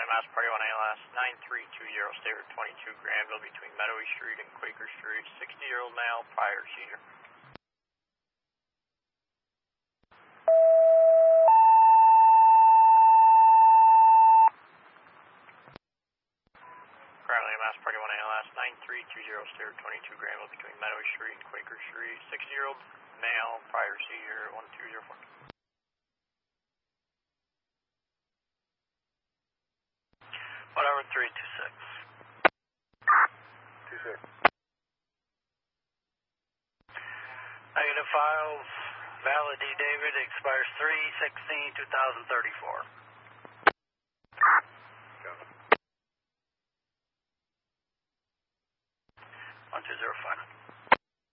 Mass Party 1 ALS 9320, stay Route 22 Granville between Meadowy Street and Quaker Street, 60-year-old male, prior seizure. Currently Mass Party 1 ALS 9320, stay Route 22 Granville between Meadowy Street and Quaker Street, 60-year-old male, prior seizure, 1204. Whatever, 326. 26. Negative files, valid David, expires 3/16/2034. 1205.